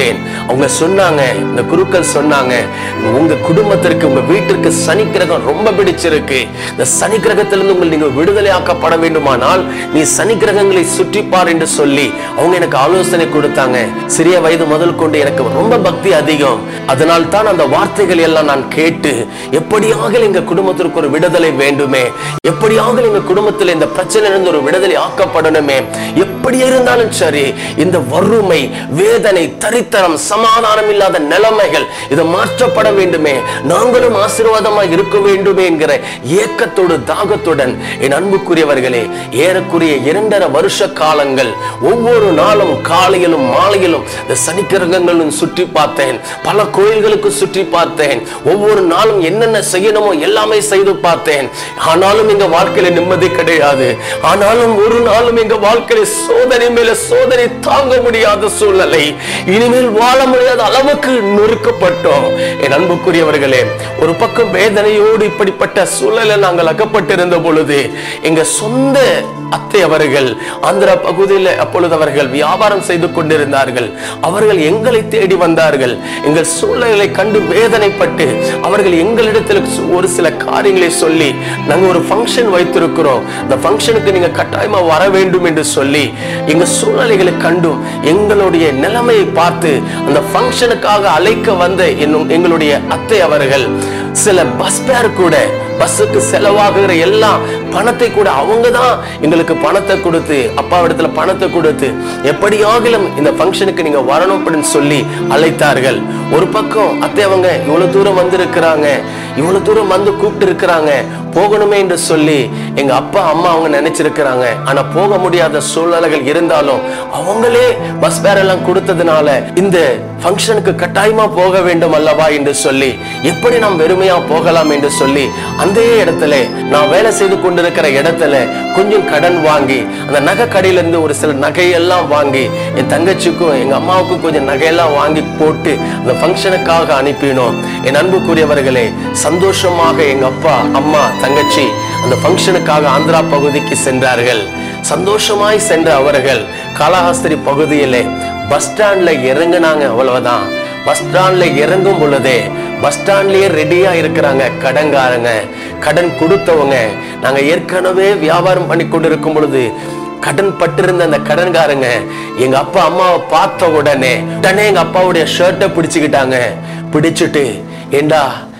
கேள்விப்பட்டேன். அவங்க சொன்னாங்க, இந்த குருக்கள் சொன்னாங்க, உங்க குடும்பத்திற்கு உங்க வீட்டிற்கு சனி கிரகம் ரொம்ப பிடிச்சிருக்கு. இந்த சனி கிரகத்திலிருந்து நீங்க விடுதலை ஆக்கப்பட வேண்டுமானால் நீ சனி கிரகங்களை சுற்றிப்பார் என்று சொல்லி அவங்க எனக்கு ஆலோசனை கொடுத்தாங்க. சிறிய வயது முதல் கொண்டு எனக்கு ரொம்ப பக்தி அதிகம். அதனால் தான் அந்த வார்த்தைகள் எல்லாம் நான் கேட்டு எப்படியாக எங்க குடும்பத்திற்கு ஒரு விடுதலை வேண்டுமே, எப்படியாக எங்க குடும்பத்தில் இந்த பிரச்சனையிலிருந்து ஒரு விடுதலை ஆக்கப்படணுமே, எப்படி இருந்தாலும் சரி இந்த வறுமை, வேதனை, தரித்திரம், சமாதானம் இல்லாத நிலைமைகள் இதை மாற்றப்பட வேண்டுமே, நாங்களும் ஆசீர்வாதமாக இருக்க வேண்டுமே என்கிற ஏக்கத்தோடு தாகத்துடன் என் அன்புக்குரியவர்களே ஏறக்குரிய 2.5 வருஷ காலங்கள் ஒவ்வொரு நாளும் காலையிலும் மாலையிலும் இந்த சனிக்கிரகங்களும் சுற்றி பார்த்தேன். பல கோயில்களுக்கு சுற்றி பார்த்தேன். ஒவ்வொரு நாளும் என்னென்ன செய்யணுமோ எல்லாமே செய்து பார்த்தேன். ஆனாலும் எங்க வாழ்க்கையில நிம்மதி கிடையாது. ஆனாலும் ஒரு நாளும் எங்க வாழ்க்கையில சோதனை மேல சோதனை தாங்க முடியாத சூழ்நிலை, இனிமேல் வாழ முடியாத அளவுக்கு நொறுக்கப்பட்டோம். என் அன்புக்குரியவர்களே, ஒரு பக்கம் வேதனையோடு இப்படிப்பட்ட சூழலில் நாங்கள் அகப்பட்டிருந்த பொழுது எங்க சொந்த அத்தை அவர்கள் ஆந்திரா பகுதியில் அப்பொழுது அவர்கள் வியாபாரம் செய்து கொண்டிருந்தார்கள். அவர்கள் எங்களை தேடி வந்தார்கள். எங்கள் சூழ்நிலை கண்டு வேதனைப்பட்டு அவர்கள் எங்களிடத்தில் ஒரு சில காரியங்களை சொல்லி, நாங்க ஒரு ஃபங்க்ஷன் வைத்திருக்கிறோம், இந்த ஃபங்க்ஷனுக்கு நீங்க கட்டாயமா வர வேண்டும் என்று சொல்லி எங்க சூழ்நிலைகளை கண்டும் எங்களுடைய நிலைமையை பார்த்து அந்த ஃபங்க்ஷனுக்காக அழைக்க வந்த எங்களுடைய அத்தை அவர்கள் சில பஸ் பேர் கூட, பஸ்ஸுக்கு செலவாகுகிற எல்லா பணத்தை கூட அவங்க தான் எங்களுக்கு பணத்தை கொடுத்து, அப்பா இடத்துல பணத்தை கொடுத்து எப்படியாகிலும் இந்த ஃபங்க்ஷனுக்கு நீங்க வரணும் அப்படின்னு சொல்லி அழைத்தார்கள். ஒரு பக்கம் அத்தை அவங்க இவ்வளவு தூரம் வந்திருக்கிறாங்க, இவ்வளவு தூரம் வந்து கூப்பிட்டு இருக்கிறாங்க, போகணுமே என்று சொல்லி எங்க அப்பா அம்மா அவங்க நினைச்சிருக்கிறாங்க. ஆனா போக முடியாத சூழ்நிலைகள் இருந்தாலும் அவங்களே பஸ் பேர் எல்லாம் கொடுத்ததுனால இந்த ஃபங்க்ஷனுக்கு கட்டாயமா போக வேண்டும் அல்லவா என்று சொல்லி எப்படி நாம் வெறுமையா போகலாம் என்று சொல்லி அந்த இடத்துல நான் வேலை செய்து கொண்டிருக்கிற இடத்துல கொஞ்சம் கடன் வாங்கி அந்த நகை கடையில இருந்து ஒரு சில நகையெல்லாம் வாங்கி என் தங்கச்சிக்கும் எங்க அம்மாவுக்கும் கொஞ்சம் நகையெல்லாம் வாங்கி போட்டு அந்த ஃபங்க்ஷனுக்காக அனுப்பினோம். என் அன்புக்குரியவர்களே, சந்தோஷமாக எங்க அப்பா அம்மா தங்கச்சி அந்த ஃபங்க்ஷனுக்காக ஆந்திரா பகுதிக்கு சென்றார்கள். சந்தோஷமாய் சென்ற அவர்கள் காளஹஸ்தி பகுதியிலே பஸ் ஸ்டாண்ட்ல இறங்கினாங்க. அவ்வளவுதான். பஸ் ஸ்டாண்ட்ல இறங்கும் பொழுதே பஸ் ஸ்டாண்ட்லயே ரெடியா இருக்கிறாங்க கடன்காரங்க, கடன் கொடுத்தவங்க. நாங்க ஏற்கனவே வியாபாரம் பண்ணி கொண்டிருக்கும் பொழுது கடன் பட்டிருந்த அந்த கடன்காரங்க எங்க அப்பா அம்மாவை பார்த்த உடனே எங்க அப்பாவுடைய ஷர்ட்டை பிடிச்சுக்கிட்டாங்க. பிடிச்சிட்டு, ஏண்டா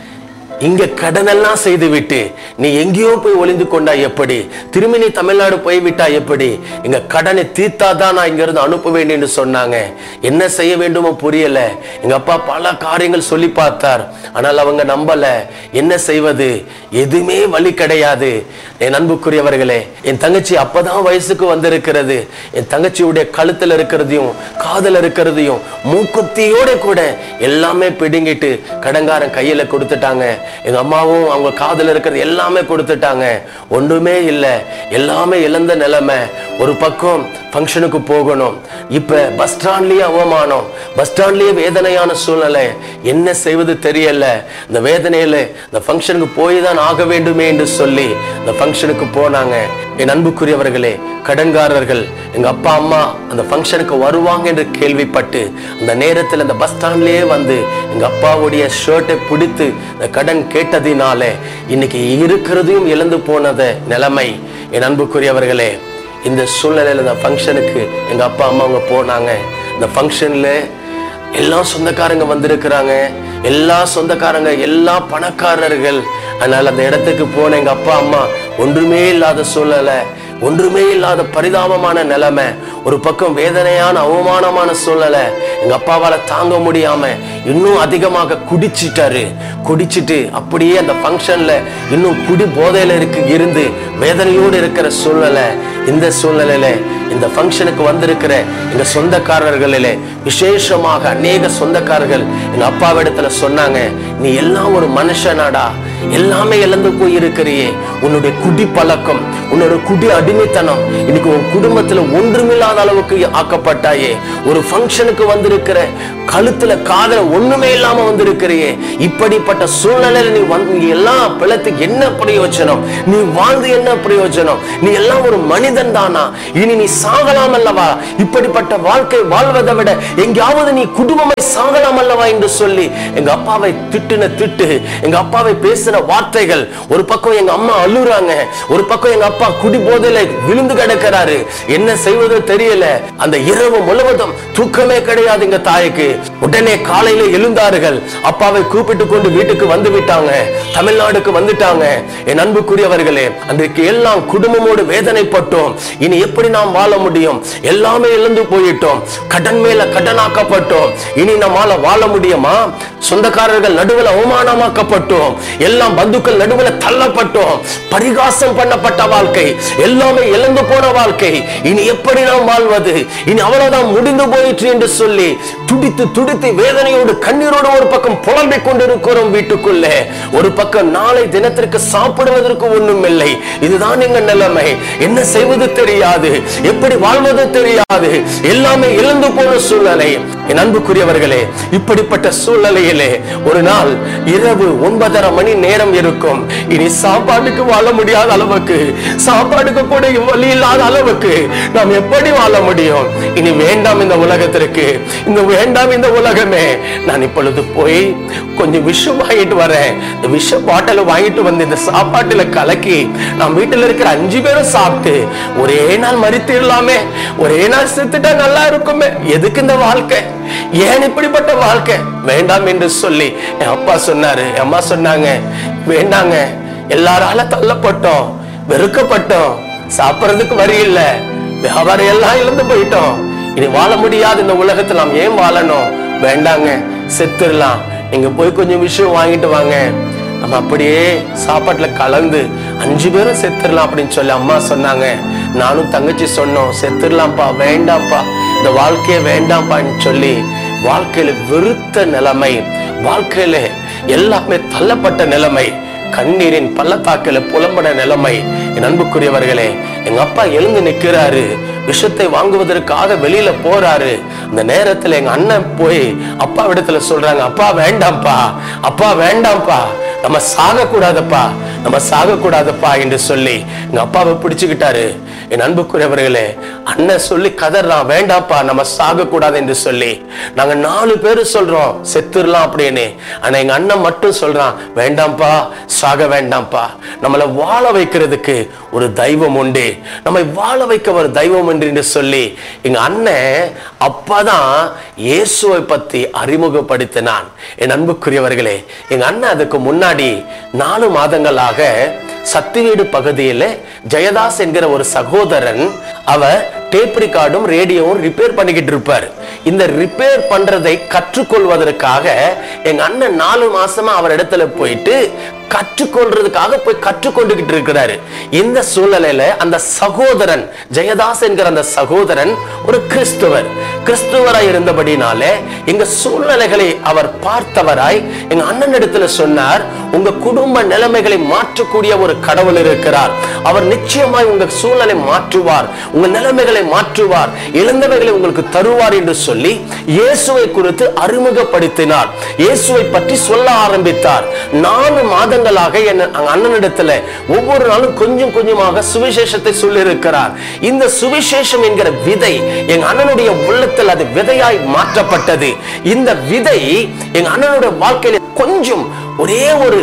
இங்க கடன் எல்லாம் செய்து விட்டு நீ எங்கேயோ போய் ஒளிந்து கொண்டா எப்படி, திரும்பி நீ தமிழ்நாடு போய்விட்டா எப்படி, எங்க கடனை தீர்த்தாதான் நான் இங்க இருந்து அனுப்புவேன் என்று சொன்னாங்க. என்ன செய்ய வேண்டுமோ புரியல. எங்க அப்பா பல காரியங்கள் சொல்லி பார்த்தார், ஆனால் அவங்க நம்பல. என்ன செய்வது, எதுவுமே வழி கிடையாது. என் அன்புக்குரியவர்களே, என் தங்கச்சி அப்பதான் வயசுக்கு வந்திருக்கிறது. என் தங்கச்சியுடைய கழுத்துல இருக்கிறதையும் காதல இருக்கிறதையும் மூக்குத்தியோட கூட எல்லாமே பிடுங்கிட்டு கடன்காரன் கையில கொடுத்துட்டாங்க. எங்க அம்மாவும் அவங்க காதல இருக்கிறது எல்லாமே கொடுத்துட்டாங்க. ஒன்றுமே இல்லை, எல்லாமே இழந்த நிலைமை. ஒரு பக்கம் ஃபங்க்ஷனுக்கு போகணும், இப்ப பஸ் ஸ்டாண்ட்லயே அவமானம், பஸ் ஸ்டாண்ட்லயே வேதனையான சூழ்நிலை. என்ன செய்வது தெரியல. இந்த வேதனையில இந்த ஃபங்க்ஷனுக்கு போய் தான் ஆக வேண்டுமே என்று சொல்லி இந்த ஃபங்க்ஷனுக்கு போனாங்க. என் அன்புக்குரியவர்களே, கடன்காரர்கள் எங்க அப்பா அம்மா அந்த ஃபங்க்ஷனுக்கு வருவாங்க என்று கேள்விப்பட்டு அந்த நேரத்தில் அந்த பஸ் ஸ்டாண்ட்லயே வந்து எங்க அப்பாவுடைய ஷர்ட்டை பிடித்து இந்த கடன் கேட்டதினால இன்னைக்கு இருக்கிறதையும் இழந்து போனத நிலைமை. என் அன்புக்குரியவர்களே, இந்த சூழ்நிலையில இந்த ஃபங்க்ஷனுக்கு எங்க அப்பா அம்மா அவங்க போனாங்க. இந்த ஃபங்க்ஷன்ல எல்லா சொந்தக்காரங்க வந்திருக்கிறாங்க, எல்லா சொந்தக்காரங்க, எல்லா பணக்காரர்கள். அதனால அந்த இடத்துக்கு போன எங்க அப்பா அம்மா ஒன்றுமே இல்லாத சூழ்நிலை, ஒன்றுமே இல்லாத பரிதாபமான நிலைமை. ஒரு பக்கம் வேதனையான அவமானமான சூழ்நிலை. எங்க அப்பாவால தாங்க முடியாம இன்னும் அதிகமாக குடிச்சிட்டாரு. குடிச்சிட்டு அப்படியே அந்த ஃபங்க்ஷன்ல இன்னும் குடி போதையில இருந்து வேதனையோடு இருக்கிற சூழ்நிலை. இந்த சூழ்நிலையில இந்த ஃபங்க்ஷனுக்கு வந்திருக்கிற எங்க சொந்தக்காரர்களிலே விசேஷமாக அநேக சொந்தக்காரர்கள் எங்க அப்பாவிடத்துல சொன்னாங்க, நீ எல்லாம் ஒரு மனுஷனாடா, எல்லாமே இழந்து போயிருக்கிறியே, உன்னுடைய குடி பழக்கம், உன்னோட குடி அடிமைத்தனம், இன்னைக்கு உன் குடும்பத்துல ஒன்றுமில்லாத அளவுக்கு ஆக்கப்பட்டாயே, ஒரு ஃபங்க்ஷனுக்கு வந்திருக்கிற கழுத்துல காதல ஒண்ணுமே இல்லாம வந்திருக்கிறியே, இப்படிப்பட்ட சூழ்நிலையில நீ எல்லாம் பிழைத்து என்ன பிரயோஜனம்? நீ வாழ்ந்து என்ன பிரயோஜனம்? நீ எல்லாம் ஒரு மனிதன் தானா? இனி நீ சாகலாம் அல்லவா? இப்படிப்பட்ட வாழ்க்கை வாழ்வதை விட எங்கேயாவது நீ குடும்பமை சாகலாம் அல்லவா என்று சொல்லி எங்க அப்பாவை திட்டுன திட்டு, எங்க அப்பாவை பேசின வார்த்தைகள். ஒரு பக்கம் எங்க அம்மா அழுறாங்க, ஒரு பக்கம் எங்க அப்பா குடி போதையில விழுந்து கிடக்கிறாரு. என்ன செய்வதோ தெரியல. அந்த இரவு முழுவதும் தூக்கமே கிடையாது எங்க தாய்க்கு. உடனே காலையில எழுந்தார்கள். அப்பாவை கூப்பிட்டு கொண்டு வீட்டுக்கு வந்து விட்டாங்க. தமிழ்நாடுக்கு வந்துட்டாங்க. என் அன்புக்குரியவர்களே, அன்றைக்கு எல்லாம் குடும்பமோடு வேதனைப்பட்டோம். இனி எப்படி நாம் வாழ முடியும்? எல்லாமே இழந்து போயிட்டோம். கடன் மேல கடனாக்கப்பட்டோம். இனி நம்மால வாழ முடியுமா? சொந்தக்காரர்கள் நடுவில் அவமானமாக்கப்பட்டோம். எல்லாம் பந்துக்கள் நடுவில் தள்ளப்பட்டோம். பரிகாசம் பண்ணப்பட்ட வாழ்க்கை, எல்லாமே இழந்து போன வாழ்க்கை. இனி எப்படி நாம் வாழ்வது? இனி அவ்வளவுதான், முடிந்து போயிற்று என்று சொல்லி துடித்து துடித்து வேதனையோடு கண்ணீரோடு ஒரு பக்கம் புலம்பிக் கொண்டிருக்கிறோம் வீட்டுக்குள்ளே. ஒரு பக்கம் நாளை தினத்திற்கு சாப்பிடுவதற்கு ஒண்ணும் இல்லை. இதுதான் எங்க நிலைமை. என்ன செய்வது தெரியாது, எப்படி வாழ்வது தெரியாது. எல்லாமே இழந்து போன சூழ்நிலை. என் அன்புக்குரியவர்களே, இப்படிப்பட்ட சூழ்நிலையிலே ஒரு நாள் இரவு 9:30 மணி நேரம் இருக்கும். இனி சாப்பாட்டுக்கு வாழ முடியாத அளவுக்கு, சாப்பாட்டுக்கு கூட வழி இல்லாத அளவுக்கு நாம் எப்படி வாழ முடியும்? இனி வேண்டாம் இந்த உலகத்திற்கு, இந்த வேண்டாம் இந்த உலகமே. நான் இப்பொழுது போய் கொஞ்சம் விஷம் வாங்கிட்டு வரேன். இந்த விஷ பாட்டில் வாங்கிட்டு வந்து இந்த சாப்பாட்டுல கலக்கி நாம் வீட்டில் இருக்கிற 5 பேரும் சாப்பிட்டு ஒரே நாள் மரித்திடலாமே, ஒரே நாள் செத்துட்டா நல்லா இருக்குமே. எதுக்கு இந்த வாழ்க்கை? ஏன் இப்படிப்பட்ட வாழ்க்கை? வேண்டாம் என்று சொல்லி என் அப்பா சொன்னாரு, என் அம்மா சொன்னாங்க, வேண்டாங்க, எல்லாரால தள்ளப்பட்டோம், வெறுக்கப்பட்டோம், சாப்பிடறதுக்கு வரி இல்ல, வியாபாரம் எல்லாம் இழந்து போயிட்டோம். இனி வாழ முடியாது இந்த உலகத்துல, நாம் ஏன் வாழணும்? வேண்டாங்க, செத்துடலாம். நீங்க போய் கொஞ்சம் விஷயம் வாங்கிட்டு வாங்க, நம்ம அப்படியே சாப்பாட்டுல கலந்து 5 பேரும் செத்துடலாம் அப்படின்னு சொல்லி அம்மா சொன்னாங்க. நானும் தங்கச்சி சொன்னோம், செத்துடலாம்ப்பா, வேண்டாம்ப்பா, இந்த வாழ்க்கையே வேண்டாம்ப்பான்னு சொல்லி வாழ்க்கையில வெறுத்த நிலைமை, வாழ்க்கையில எல்லாமே தள்ளப்பட்ட நிலைமை, கண்ணீரின் பள்ளத்தாக்கில புலம்பட நிலைமை. என் அன்புக்குரியவர்களே, எங்க அப்பா எழுந்து நிற்கிறாரு, விஷத்தை வாங்குவதற்காக வெளியில போறாரு. அந்த நேரத்துல எங்க அண்ணன் போய் அப்பா இடத்துல சொல்றாங்க, அப்பா வேண்டாம்ப்பா, அப்பா வேண்டாம்ப்பா, நம்ம சாக கூடாதப்பா, நம்ம சாக கூடாதப்பா என்று சொல்லி எங்க அப்பாவை பிடிச்சுக்கிட்டாரு. என் அன்புக்குரியவர்களே, அண்ணன் சொல்லி கதறான், வேண்டாம்ப்பா, நம்ம சாக கூடாது என்று சொல்லி. நாங்க 4 பேரு சொல்றோம் செத்துடலாம் அப்படின்னு. ஆனா எங்க அண்ணன் மட்டும் சொல்றான், வேண்டாம்ப்பா, சாக வேண்டாம்ப்பா, நம்மளை வாழ வைக்கிறதுக்கு ஒரு தெய்வம் உண்டு, நம்மை வாழ வைக்க ஒரு தெய்வம் உண்டு என்று சொல்லி எங்க அண்ணன் அப்பதான் இயேசுவை பத்தி அறிமுகப்படுத்தினான். என் அன்புக்குரியவர்களே, எங்க அண்ணன் அதுக்கு முன்னாடி 4 மாதங்களாக சத்திவீடு பகுதியில ஜெயதாஸ் என்கிற ஒரு சகோதரன், அவர் டேப் ரெக்கார்டும் ரேடியோவும் ரிப்பேர் பண்ணிக்கிட்டு இருப்பார். இந்த ரிப்பேர் பண்றதை கற்றுக்கொள்வதற்காக எங்க அண்ணன் 4 மாசமா அவர் இடத்துல போயிட்டு கற்றுக்கொள்றதுக்காக போய் கற்றுக்கொண்டுகிட்டு இருக்கிறாரு. இந்த சூழ்நிலையில அந்த சகோதரன் ஜெயதாஸ் என்கிற அந்த சகோதரன் ஒரு கிறிஸ்துவராய் இருந்தபடினாலே எங்க சூழ்நிலைகளை அவர் பார்த்தவராய் எங்க அண்ணன் இடத்துல சொன்னார், உங்க குடும்ப நிலைமைகளை மாற்றக்கூடிய ஒரு கடவுள் இருக்கிறார், அவர் நிச்சயமாய் உங்க சூழ்நிலை மாற்றுவார், உங்க நிலைமைகளை மாற்றுவார், இழந்தவைகளை உங்களுக்கு தருவார் என்று சொல்லி இயேசுவை குறித்து அறிமுகப்படுத்தினார். இயேசுவை பற்றி சொல்ல ஆரம்பித்தார். 4 மாதங்களாக அண்ணனிடத்துல ஒவ்வொரு நாளும் கொஞ்சம் கொஞ்சமாக சுவிசேஷத்தை சொல்லி இருக்கிறார். இந்த சுவிசேஷம் என்கிற விதை எங்க அண்ணனுடைய உள்ளத்தில் அது விதையாய் மாற்றப்பட்டது. இந்த விதை எங்க அண்ணனுடைய வாழ்க்கையில கொஞ்சம் ஒரே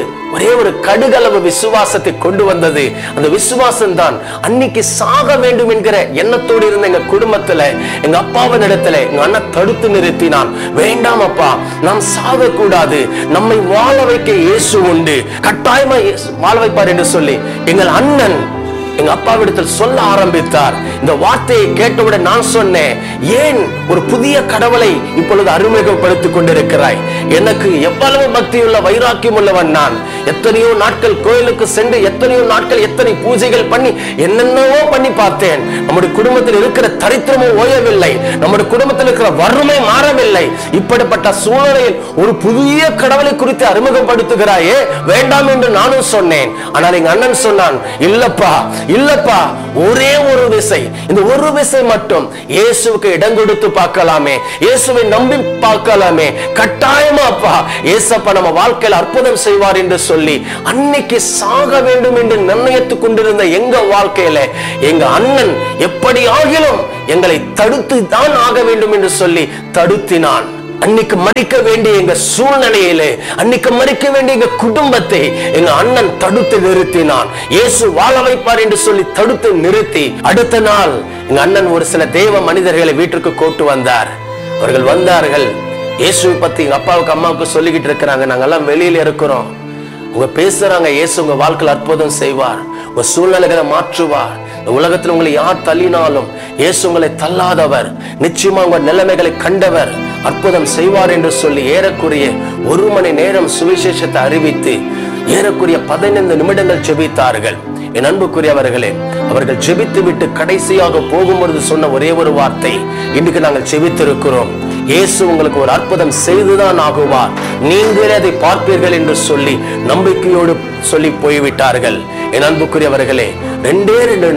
ஒரு கடுகளவு விசுவாசத்தை கொண்டு வந்தது. அந்த விசுவாசம் தான் அன்னைக்கு சாக வேண்டும் என்கிற எண்ணத்தோடு இருந்த எங்க குடும்பத்துல எங்க அப்பாவின் இடத்துல எங்க அண்ணன் தடுத்து நிறுத்தினான். வேண்டாம் அப்பா, நாம் சாக கூடாது, நம்மை வாழ வைக்க இயேசு உண்டு, கட்டாயமா வாழ வைப்பார் என்று சொல்லி எங்கள் அண்ணன் எங்க அப்பாவிடத்தில் சொல்ல ஆரம்பித்தார். இந்த வார்த்தையை கேட்டவுடன் நான் சொன்னேன், ஏன் ஒரு புதிய கடவுளை இப்பொழுது அறிமுகப்படுத்திக் கொண்டிருக்கிறாய்? எனக்கு எவ்வளவு பக்தியுள்ள வைராக்கியம் உள்ளவன் நான். எத்தனையோ நாட்கள் கோயிலுக்கு சென்று எத்தனையோ நாட்கள் எத்தனை பூஜைகள் பண்ணி என்னென்னவோ பண்ணி பார்த்தேன். நம்முடைய குடும்பத்தில் இருக்கிற தரித்திரமும் ஓயவில்லை, நம்முடைய குடும்பத்தில் இருக்கிற வறுமை மாறவில்லை. இப்படிப்பட்ட சூழ்நிலையில் ஒரு புதிய கடவுளை குறித்து அறிமுகப்படுத்துகிறாயே, வேண்டாம் என்று நானும் சொன்னேன். ஆனால் எங்க அண்ணன் சொன்னான், இல்லப்பா, இல்லப்பா, ஒரே ஒரு விசை, இந்த ஒரு விசை மட்டும் இயேசுவுக்கு இடம் கொடுத்து பார்க்கலாமே, இயேசுவை நம்பி பார்க்கலாமே, கட்டாயமா அப்பா இயேசப்பா நம்ம வாழ்க்கையில் அற்புதம் செய்வார் என்று சொல்லி அன்னைக்கு சாக வேண்டும் என்று நிர்ணயித்துக் கொண்டிருந்த எங்க வாழ்க்கையில எங்க அண்ணன் எப்படி ஆகிலும் எங்களை தடுத்து தான் ஆக வேண்டும் என்று சொல்லி தடுத்தினான். அன்னைக்கு மறிக்க வேண்டிய எங்க சூழ்நிலையிலே, அன்னைக்கு மறிக்க வேண்டிய எங்க குடும்பத்தை எங்க அண்ணன் தடுத்து நிறுத்தினான். இயேசு வாழ வைப்பார் என்று சொல்லி தடுத்து நிறுத்தி, அடுத்த நாள் எங்க அண்ணன் ஒரு சில தேவ மனிதர்களை வீட்டிற்கு கூட்டு வந்தார். அவர்கள் வந்தார்கள், இயேசுவை பத்தி எங்க அப்பாவுக்கு அம்மாவுக்கு சொல்லிக்கிட்டு இருக்கிறாங்க, நாங்கெல்லாம் வெளியில இருக்கிறோம், உங்க பேசுறாங்க, இயேசு உங்க வாழ்க்கையில் அற்புதம் செய்வார், உங்க சூழ்நிலைகளை மாற்றுவார், உலகத்தில் உங்களை யார் தள்ளினாலும் இயேசு உங்களை தள்ளாதவர், நிச்சயமா உங்க நிலைமைகளை கண்டவர், அற்புதம் செய்வார் என்று சொல்லி ஏறக்குறைய 1 மணி நேரம் சுவிசேஷத்தை அறிவித்து ஏறக்குறைய 15 நிமிடங்கள் ஜெபித்தார்கள். என் அன்புக்குரியவர்களே, அவர்கள் ஜெபித்து விட்டு கடைசியாக போகும்பொழுது சொன்ன ஒரே ஒரு வார்த்தை, இன்றைக்கு நாங்கள் ஜெபித்திருக்கிறோம், இயேசு உங்களுக்கு ஒரு அற்புதம் செய்துதான் ஆகுவார், நீங்களே அதை பார்ப்பீர்கள் என்று சொல்லி நம்பிக்கையோடு சொல்லி போய்விட்டார்கள். என் அன்புக்குரியவர்களே, 2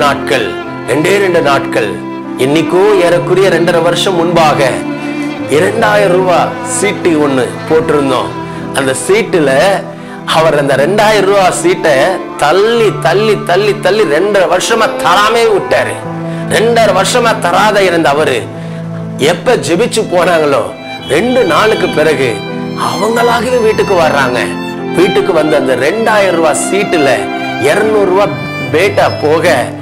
நாட்கள் இன்னைக்கோ ஏறக்குறைய 2.5 வருஷம் முன்பாக 2000 ரூபாய் சீட்டு ஒண்ணு போட்டிருந்தோம். அந்த சீட்டுல அவர் அந்த 2000 ரூபாய் சீட்டை தள்ளி 2.5 வருஷமா தராமே விட்டாரு. 2.5 வருஷமா தராத இருந்த அவரு எப்ப ஜெபிச்சு போனாங்களோ 2 நாளுக்கு பிறகு அவங்களாகவே வீட்டுக்கு வர்றாங்க. வீட்டுக்கு வந்து அந்த 2000 ரூபாய் சீட்டுல 200 ரூபாய் பேட்டா போக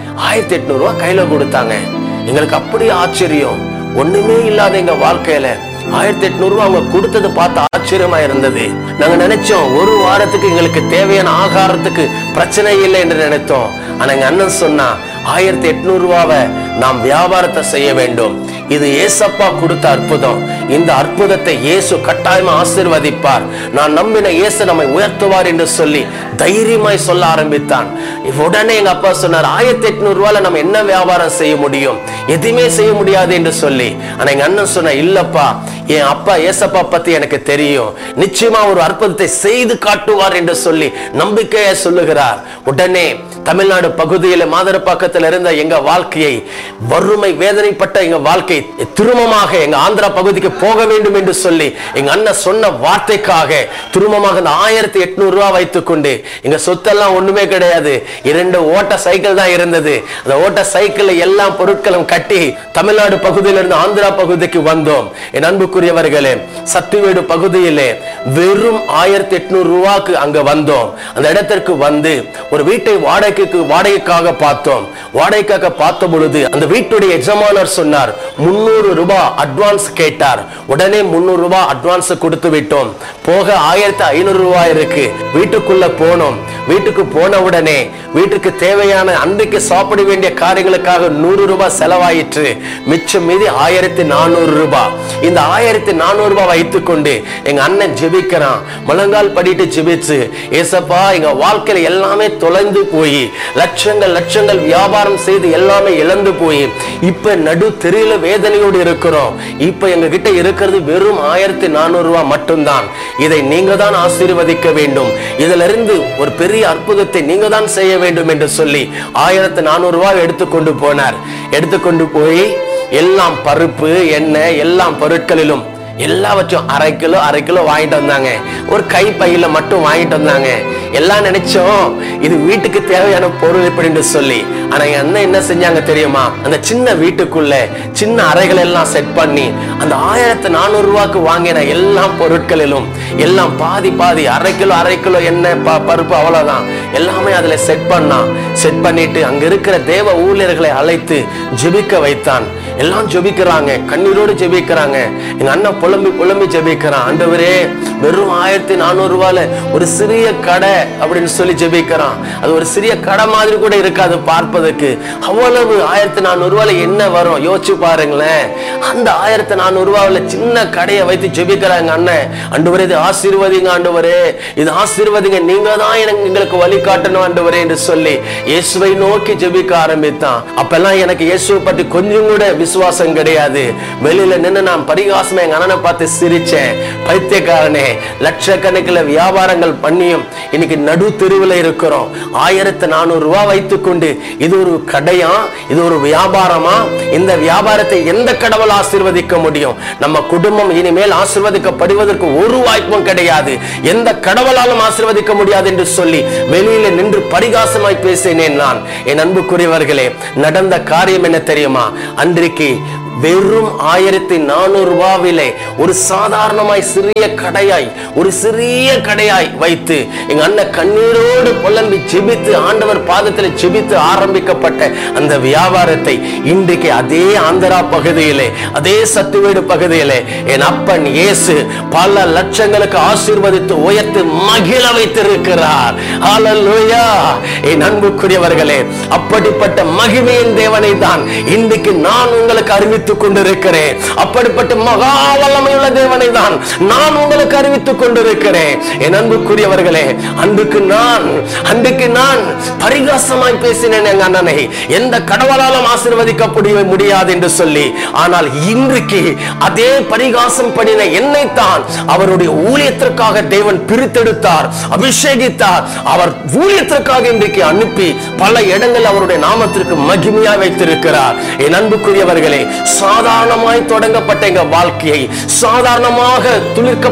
1800 ரூபாய் கையில கொடுத்தாங்க. எங்களுக்கு அப்படி ஆச்சரியம், ஒண்ணுமே இல்லாத எங்க வாழ்க்கையில 1800 ரூபாய் அவங்க கொடுத்தது பார்த்து ஆச்சரியமா இருந்தது. நாங்க நினைச்சோம் ஒரு வாரத்துக்கு எங்களுக்கு தேவையான ஆகாரத்துக்கு பிரச்சனை இல்லை என்று நினைத்தோம். ஆனா எங்க அண்ணன் சொன்னா 1800 ரூபாவை நாம் வியாபாரத்தை செய்ய வேண்டும், இது ஏசப்பா கொடுத்த அற்புதம், இந்த அற்புதத்தை இயேசு கட்டாயமா ஆசீர்வதிப்பார், நான் நம்பின இயேசு நம்மை உயர்த்துவார் என்று சொல்லி தைரியமாய் சொல்ல ஆரம்பித்தான். உடனே எங்க அப்பா சொன்னார், 1800 ரூபாயில நம்ம என்ன வியாபாரம் செய்ய முடியும், எதுவுமே செய்ய முடியாது என்று சொல்லி. ஆனா எங்க அண்ணன் சொன்ன, இல்லப்பா, என் அப்பா ஏசப்பா பத்தி எனக்கு தெரியும், நிச்சயமா ஒரு அற்புதத்தை செய்து காட்டுவார் என்று சொல்லி நம்பிக்கையை சொல்லுகிறார். உடனே தமிழ்நாடு பகுதியில மாதரப்பாக்கத்தில் இருந்த எங்க வாழ்க்கையை, வறுமை வேதனைப்பட்ட எங்க வாழ்க்கை திருமமாக எங்க ஆந்திரா பகுதிக்கு போக வேண்டும் என்று சொல்லி எங்க அண்ணன் சொன்ன வார்த்தைக்காக திருமமாக 1800 ரூபாய் வைத்துக் கொண்டு, எங்க சொத்தெல்லாம் ஒண்ணுமே கிடையாது, 2 ஓட்ட சைக்கிள் தான் இருந்தது, அந்த ஓட்ட சைக்கிள் எல்லா பொருட்களும் கட்டி தமிழ்நாடு பகுதியிலிருந்து ஆந்திரா பகுதிக்கு வந்தோம். என் அன்புக்குரியவர்களே, சத்திவேடு பகுதியிலே வெறும் 1800 ரூபாய்க்கு அங்க வந்தோம். அந்த இடத்திற்கு வந்து ஒரு வீட்டை வாடகைக்காக பார்த்தோம். வாடகைக்காக பார்த்த பொழுது அந்த வீட்டுடைய எஜமானர் சொன்னார், 300 ரூபாய் அட்வான்ஸ் கேட்டார். உடனே 300 ரூபாய் அட்வான்ஸ் கொடுத்து விட்டோம். போக 1500 ரூபாய் இருக்கு. வீட்டுக்குள்ள போனோம். வீட்டுக்கு போன உடனே வீட்டுக்கு தேவையான அன்றைக்கு சாப்பிட வேண்டிய காரியங்களுக்காக 100 ரூபாய் செலவாயிற்று. மிச்சம் மீதி 1400 ரூபாய். இந்த 1400 ரூபாய் வைத்துக் கொண்டு எங்க அண்ணன் ஜெபிக்கிறான். முழங்கால் படிட்டு ஜெபிச்சு, ஏசப்பா, எங்க வாழ்க்கையில எல்லாமே தொலைந்து போய் லட்சங்கள் வியாபாரம் செய்து எல்லாமே இழந்து போய் இப்ப நடு தெரியல வேதனையோடு இருக்கிறோம். இப்ப எங்க கிட்ட இருக்கிறது வெறும் 1400 ரூபாய் மட்டும்தான். இதை நீங்க தான் ஆசீர்வதிக்க வேண்டும், இதுல இருந்து ஒரு பெரிய அற்புதத்தை நீங்க தான் செய்ய வேண்டும் என்று சொல்லி 1400 ரூபாய் எடுத்துக்கொண்டு போனார். எடுத்துக்கொண்டு போய் எல்லாம் பருப்பு, எண்ணெய், எல்லாம் பொருட்களிலும் எல்லாவற்றும் அரை கிலோ வாங்கிட்டு வந்தாங்க. ஒரு கை பையில மட்டும் வாங்கிட்டு வந்தாங்க. எல்லாம் நினைச்சோம் இது வீட்டுக்கு தேவையான பொருள் இப்படின்னு சொல்லி. ஆனா என் என்ன செஞ்சாங்க தெரியுமா, அந்த சின்ன வீட்டுக்குள்ள சின்ன அறைகள் எல்லாம் செட் பண்ணி அந்த 1400 ரூபாய்க்கு வாங்கின எல்லா பொருட்களிலும் எல்லாம் பாதி அரை கிலோ எண்ணெய், பருப்பு, அவ்வளவுதான், எல்லாமே அதுல செட் பண்ணிட்டு அங்க இருக்கிற தேவ ஊழியர்களை அழைத்து ஜெபிக்க வைத்தான். எல்லாம் ஜெபிக்கிறாங்க, கண்ணீரோடு ஜெபிக்கிறாங்க. எங்க அண்ணன் புலம்பி ஜெபிக்கிறான், ஆண்டவரே, வெறும் 1400 ரூபாயில ஒரு சிறிய கடை அப்படின்னு சொல்லி ஜெபிக்கிறான். அது ஒரு சிறிய கடை மாதிரி கூட இருக்காது பார்ப்பதற்கு. அவ்வளவு 1400 ரூபாயில என்ன வரும் யோசிச்சு பாருங்களேன். அந்த 1400 ரூபாயில சின்ன கடையை வைத்து ஜெபிக்கிறாங்க அண்ணன். ஆண்டவரே, இது ஆசீர்வதிங்க, ஆண்டவரே, இது ஆசீர்வதிங்க, நீங்க தான் எங்களுக்கு வழி காட்டணும் ஆண்டவரே என்று சொல்லி இயேசுவை நோக்கி ஜெபிக்க ஆரம்பித்தான். அப்பெல்லாம் எனக்கு இயேசுவை பற்றி கொஞ்சம் கூட விசுவாசம் கிடையாது. வெளியில நின்று நான் பரிகாசமா எங்க அண்ணனை பார்த்து சிரிச்சேன், பைத்தியக்காரனே, லட்சக்கணக்கில் வியாபாரங்கள் பண்ணியும் இன்னைக்கு நடு தெருவில் இருக்கிறோம். 1400 ரூபாய் வைத்துக் கொண்டு இது இது ஒரு கடையா, இது ஒரு வியாபாரமா? இந்த வியாபாரத்தை எந்த கடவுள் ஆசீர்வதிக்க முடியும்? நம்ம குடும்பம் இனிமேல் ஆசீர்வதிக்கப்படுவதற்கு ஒரு வாய்ப்பும் கிடையாது, எந்த கடவுளாலும் ஆசீர்வதிக்க முடியாது என்று சொல்லி வெளியில நின்று பரிகாசமாய் பேசினேன் நான். என் அன்புக்குரியவர்களே, நடந்த காரியம் என்ன தெரியுமா? அன்றைக்கு வெறும் 1400 ரூபாவிலே ஒரு சாதாரணமாய் சிறிய கடையாய் வைத்து எங்க அண்ணன் கண்ணீரோடு புலம்பி ஜெபித்து ஆண்டவர் பாதத்தில் ஜெபித்து ஆரம்பிக்கப்பட்ட அந்த வியாபாரத்தை இன்றைக்கு அதே ஆந்திரா பகுதியிலே, அதே சத்துவேடு பகுதியிலே என் அப்பன் இயேசு பல லட்சங்களுக்கு ஆசீர்வதித்து உயர்த்து மகிழ வைத்திருக்கிறார். ஹல்லேலூயா! என் அன்புக்குரியவர்களே, அப்படிப்பட்ட மகிமையின் தேவனை தான் இன்றைக்கு நான் உங்களுக்கு அறிவித்துக் கொண்டிருக்கிறேன். அப்படிப்பட்ட மகா வல்லமையுள்ள தேவனை தான் நான் உங்களுக்கு அறிவித்துக் கொண்டிருக்கிறேன். என் அன்புக்குரியவர்களே, அன்றைக்கு நான் பரிகாசமாய் பேசினேன் எங்க அண்ணனை, எந்த கடவுளாலும் ஆசீர்வதிக்க முடியாது என்று சொல்லி. ஆனால் இன்றைக்கு அதே பரிகாசம் பண்ணின என்னைத்தான் அவருடைய ஊழியத்திற்காக தேவன் பிரித்தெடுத்தார், அபிஷேகித்தார். அவர் ஊழியத்திற்காக இன்றைக்கு அனுப்பி பல இடங்கள் அவருடைய நாமத்திற்கு மகிமையா வைத்திருக்கிறார். என் அன்புக்குரியவர்களே, சாதாரணமாய் தொடங்கப்பட்ட எங்க வாழ்க்கையை சாதாரணமாக துளிர்க்க